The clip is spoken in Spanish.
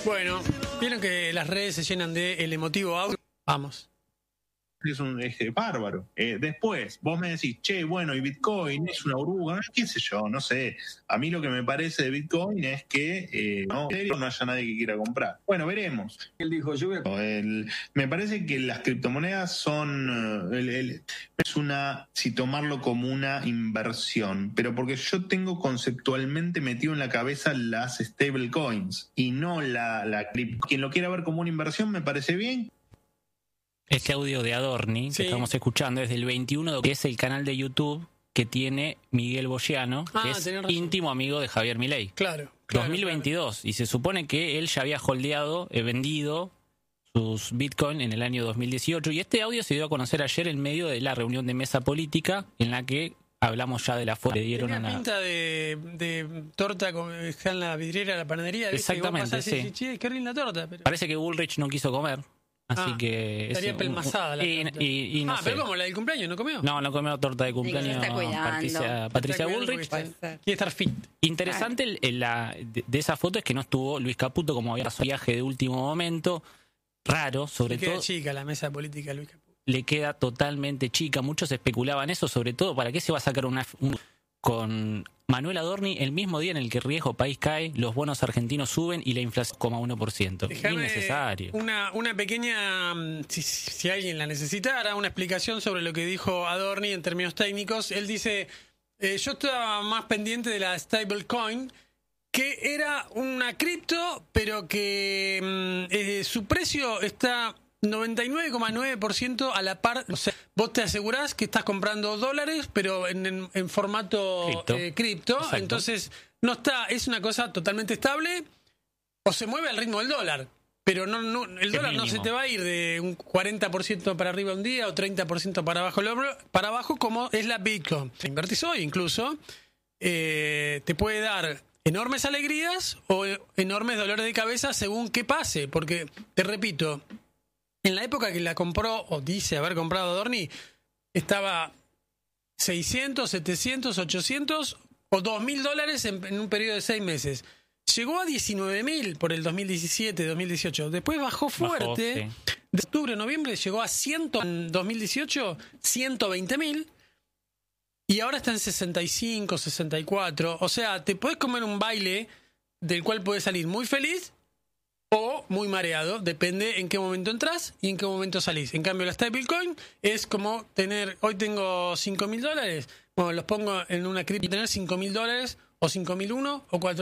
Bueno, vieron que las redes se llenan de el emotivo audio. Vamos. Es bárbaro. Después, vos me decís, che, bueno, y Bitcoin es una oruga, qué sé yo, no sé. A mí lo que me parece de Bitcoin es que no haya nadie que quiera comprar. Bueno, veremos. Él dijo, yo voy a... Me parece que las criptomonedas son... es una, si tomarlo como una inversión, pero porque yo tengo conceptualmente metido en la cabeza las stablecoins y no la cripto. Quien lo quiera ver como una inversión me parece bien. Este audio de Adorni que estamos escuchando es del 21, que es el canal de YouTube que tiene Miguel Bogiano, que es íntimo amigo de Javier Milei. Claro. 2022, y se supone que él ya había holdeado, vendido sus Bitcoin en el año 2018, y este audio se dio a conocer ayer en medio de la reunión de mesa política en la que hablamos ya de la foto. Le dieron una pinta de torta que está en la vidriera de la panadería. Exactamente, sí. Che, qué linda torta. Pero... Parece que Bullrich no quiso comer. Así que estaría pelmazada la torta. Y no sé. Pero ¿cómo? ¿La del cumpleaños no comió? No comió torta de cumpleaños. Patricia Bullrich. Quiere estar fit. Interesante de esa foto es que no estuvo Luis Caputo, como había su viaje de último momento. Raro, sobre todo. Le queda chica la mesa política de Luis Caputo. Le queda totalmente chica. Muchos especulaban eso, sobre todo, ¿para qué se va a sacar con Manuel Adorni el mismo día en el que el riesgo país cae, los bonos argentinos suben y la inflación 1%? Innecesario. Una pequeña, si alguien la necesitara, una explicación sobre lo que dijo Adorni en términos técnicos. Él dice, yo estaba más pendiente de la stablecoin, que era una cripto, pero que su precio está 99,9% a la par. O sea, vos te asegurás que estás comprando dólares, pero en formato cripto. Entonces, no está, es una cosa totalmente estable, o se mueve al ritmo del dólar. Pero el dólar no se te va a ir de un 40% para arriba un día o 30% para abajo como es la Bitcoin. Si invertís hoy incluso, te puede dar enormes alegrías o enormes dolores de cabeza según qué pase. Porque, te repito, en la época que la compró, o dice haber comprado Adorni, estaba 600, 700, 800 o $2.000 en un periodo de 6 meses. Llegó a 19.000 por el 2017, 2018. Después bajó fuerte. De octubre a noviembre llegó a 100 en 2018, 120.000. Y ahora está en 65, 64. O sea, te podés comer un baile del cual podés salir muy feliz o muy mareado, depende en qué momento entras y en qué momento salís. En cambio, la stablecoin es como tener, hoy tengo $5.000, bueno, los pongo en una cripto y tener $5.000 o 5.001 o 4.